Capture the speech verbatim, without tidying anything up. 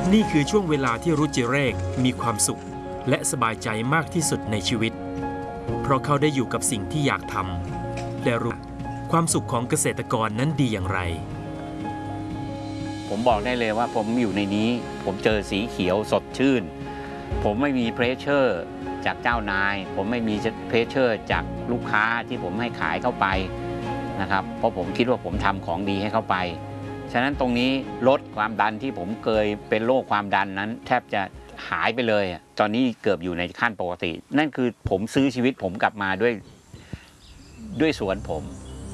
นี่คือช่วงเวลาที่รุจิเรกมีความสุขและสบายใจมากที่สุดในชีวิตเพราะเขาได้อยู่กับสิ่งที่อยากทำและรู้ความสุขของเกษตรกรนั้นดีอย่างไรผมบอกได้เลยว่าผมอยู่ในนี้ผมเจอสีเขียวสดชื่นผมไม่มีเพรสเชอร์จากเจ้านายผมไม่มีเพรสเชอร์จากลูกค้าที่ผมให้ขายเข้าไปนะครับเพราะผมคิดว่าผมทำของดีให้เข้าไปฉะนั้นตรงนี้ลดความดันที่ผมเคยเป็นโรคความดันนั้นแทบจะหายไปเลยตอนนี้เกือบอยู่ในขั้นปกตินั่นคือผมซื้อชีวิตผมกลับมาด้วยด้วยสวนผม